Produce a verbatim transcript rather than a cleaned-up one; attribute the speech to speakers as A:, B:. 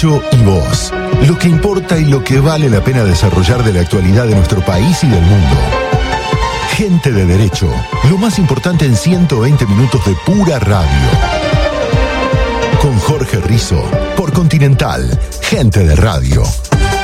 A: derecho y voz. Lo que importa y lo que vale la pena desarrollar de la actualidad de nuestro país y del mundo. Gente de Derecho. Lo más importante en ciento veinte minutos de pura radio. Con Jorge Rizzo. Por Continental. Gente de Radio.